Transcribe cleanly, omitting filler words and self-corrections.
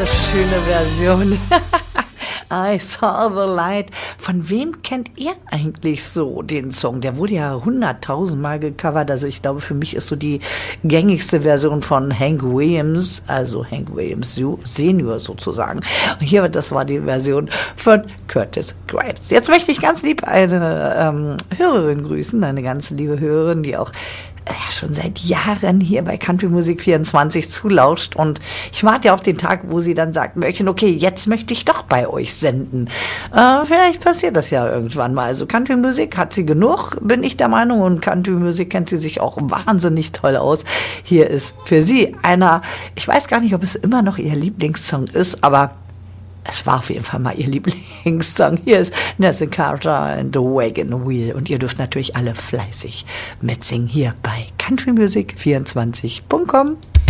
eine schöne Version. I saw the light. Von wem kennt ihr eigentlich so den Song? Der wurde ja 100.000 Mal gecovert. Also ich glaube, für mich ist so die gängigste Version von Hank Williams, also Hank Williams Senior sozusagen. Und hier, das war die Version von Curtis Grimes. Jetzt möchte ich ganz lieb eine Hörerin grüßen, eine ganz liebe Hörerin, die auch schon seit Jahren hier bei Country Musik 24 zulauscht, und ich warte ja auf den Tag, wo sie dann sagt, Mörchen, okay, jetzt möchte ich doch bei euch senden. Vielleicht passiert das ja irgendwann mal. Also Country Musik hat sie genug, bin ich der Meinung, und Country Musik kennt sie sich auch wahnsinnig toll aus. Hier ist für sie einer, ich weiß gar nicht, ob es immer noch ihr Lieblingssong ist, aber es war auf jeden Fall mal ihr Lieblingssong. Hier ist Nelson Carter and the Wagon Wheel. Und ihr dürft natürlich alle fleißig mitsingen hier bei countrymusic24.com.